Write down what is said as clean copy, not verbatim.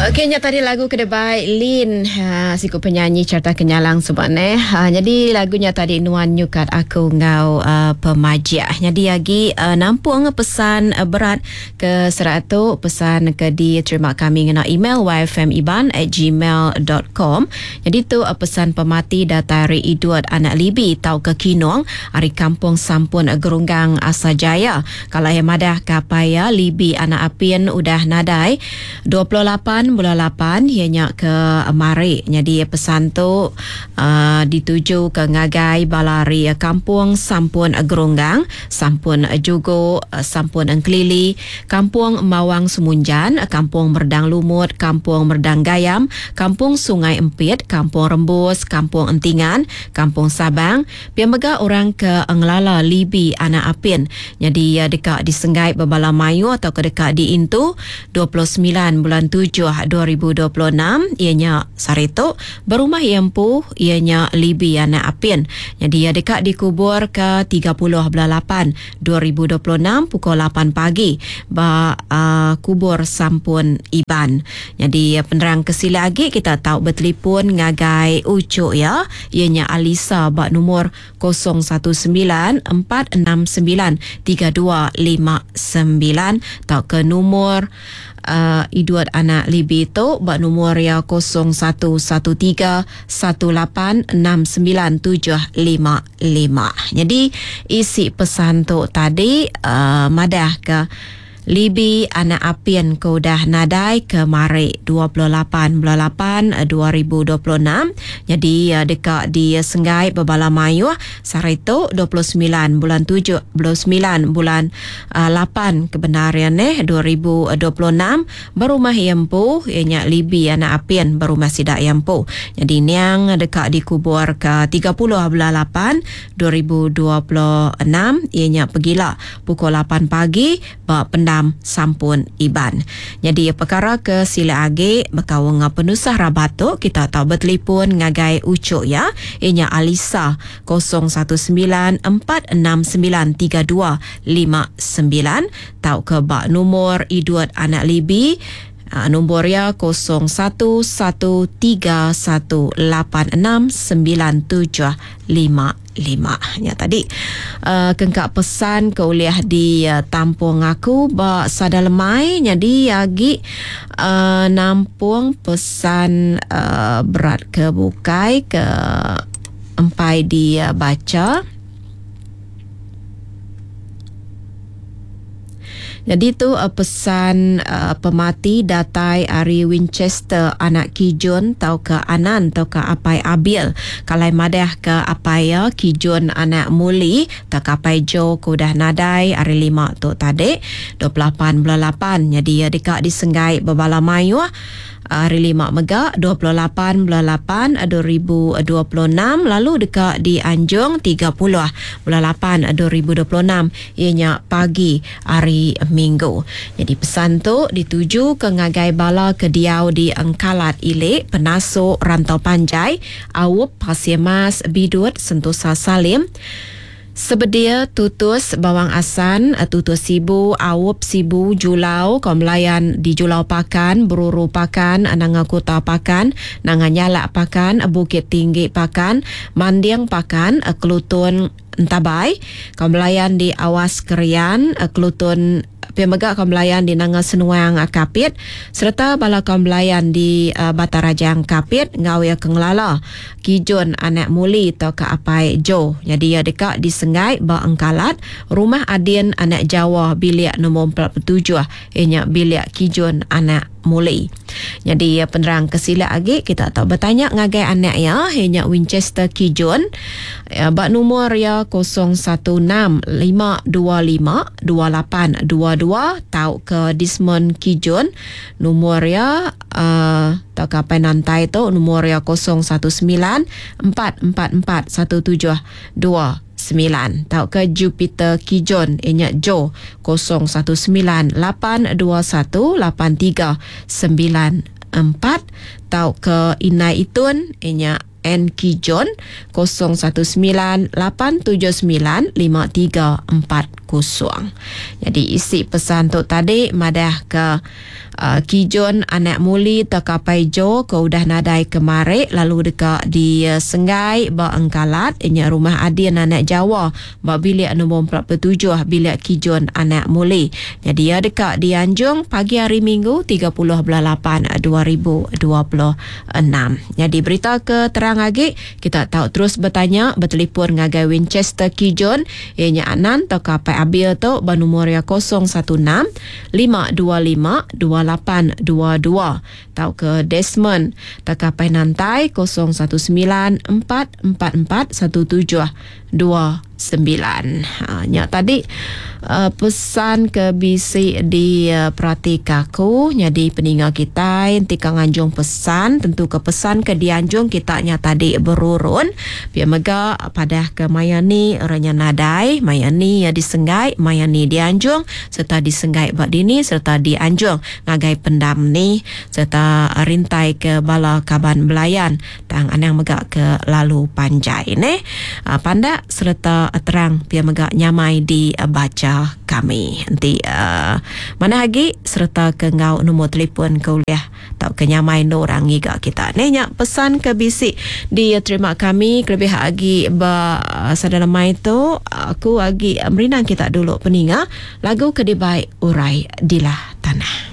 Okey, nya tadi lagu Kedebai Lin, siku penyanyi cerita kenyalang sebabnya. Jadi lagunya tadi Nuan Nyukat Aku Ngau Pemajah. Jadi lagi nampung pesan berat ke seratu pesan ke di terima kami ngena email yfmiban@gmail.com. Jadi tu pesan pemati datari Idut anak Libi tau ke Kinong ari kampung Sampun Gerunggang Asajaya. Kalau yang madah kapaya Libi anak Apin udah nadai 28 bulan 8 ianya ke Mari. Jadi pesan tu dituju ke ngagai balari kampung Sampun Gerunggang, Sampun Jugo, Sampun Engkelili, kampung Mawang Semunjan, kampung Merdang Lumut, kampung Merdang Gayam, kampung Sungai Empit, kampung Rembus, kampung Entingan, kampung Sabang. Piamega orang ke Englala Libi anak Apin. Jadi dekat di Senggai Babala Mayu atau ke dekat di Intu 29 bulan 7 2026 ianya Sarito berumah Yempu ianya Libi anak Apin. Jadi dekat dikubur ke 30 bulan 8 2026 pukul 8 pagi kubur Sampun Iban. Jadi penerang kesila lagi kita tahu bertelefon ngagai ucuk ya ianya Alisa bak nomor 0194693259 tahu ke nomor Idut anak Libi tu bak nomor ya 0113186975. Jadi isi pesan tu tadi madah ke Libi anak Apin kau dah nadai ke Mari 28 bulan 8 2026. Jadi dekat di Senggai Babala Mayu Sarito 29 bulan 7 29 bulan 8 kebenaran 2026 berumah Yempu ianya Libi anak Apin berumah Sidak Yempu. Jadi niang dekat dikubur ke 30 bulan 8 2026 ianya pergilah pukul 8 pagi bak Sampun Iban. Jadi perkara ke sila age berkawang penusah Rabato kita tahu bertelefon ngagai ucuk ya ianya Alisa 0194693259 tahu ke bak nomor Idut anak Libi nombornya 0113186975. Ya tadi kengkak pesan ke uliah di tampung aku bak sada lemai. Jadi lagi nampung pesan berat ke bukai ke empai dia baca. Jadi tu pesan pemati datai Ari Winchester anak Kijun tau ke Anan tau ke Apai Abil. Kalau madah ke Apai Kijun anak Muli tak Apai Jo kudah nadai Ari 5 tu tadi 28 bulan 8. Jadi dekat di Senggai Babala Mayu hari 5 Mega 28 bulan 8 2026. Lalu dekat di Anjung 30 bulan 8 2026 ianya pagi hari Minggu. Jadi pesan tu dituju ke ngagai bala kediau di Engkalat Ilik Penasuk Rantau Panjai Awup Pasir Mas Bidut Sentosa Salim Sebedia tutus bawang asan, tutus sibu, awup sibu, julau, komlayan di Julau Pakan, Beruru Pakan, Nanga Kota Pakan, Nanga Nyala Pakan, Bukit Tinggi Pakan, Mandiang Pakan, Kelutun Entabai, komlayan di Awas Kerian, Kelutun Pemegak Komlayan di Nanga Senuang Kapit serta bala komlayan di Batarajang Kapit ngawia Kenglala Kijun anak Muli atau ke Apai Jo. Jadi dekat di Senggai ba Engkalat rumah Adin anak Jawa bilik nombor 47 ianya bilik Kijun anak Muli. Jadi penerang kesila lagi kita tahu bertanya ngagai anak ya ianya Winchester Kijun bak nomor ya 0165252822 tahu ke Dismon Kijun nomor ya tak kapai nantai tu nomor ya 0194441729 tahu ke Jupiter Kijun ianya Jo 0198218394 tahu ke Inai Itun ianya N Kijon 0198795340. Jadi isi pesan tu tadi madah ke Kijon anak muli takapai jo ke udah nadai kemari lalu dekat di Sengai ba Engkalat inya rumah Adin anak Jawa ba bilik nombor 47 bilik Kijon anak muli. Jadi ya dekat di Anjung pagi hari Minggu 30 bulan 8 2026. Jadi berita ke terang lagi kita tahu terus bertanya bertelefon ngagai Winchester Kijon ianya anan takapai abil tu ba nombor 016 525 2822 tau ke Desmond takapai nantai 0194441729. Nya tadi pesan ke bisi di Pratikaku jadi peningat kita nanti kang Anjung pesan tentu ke pesan ke di Anjung kita nya tadi berurun pia mega pada ke Mayani orangnya nadai Mayani ya di Sengai Mayani di Anjung serta di Sengai Badini serta di Anjung ngagai pendam ni serta rintai ke Bala Kaban Belayan tang anang mega ke lalu Panjai ne panda serta terang pia mega nyamai di baca kami nanti mana lagi serta ke ngau nombor telefon kuliah tak kenyamai orang giga kita ni nyak pesan ke bisik di terima kami kelebih lagi sadalamai tu aku lagi merinang kita dulu peninga lagu kedibai urai dilah tanah.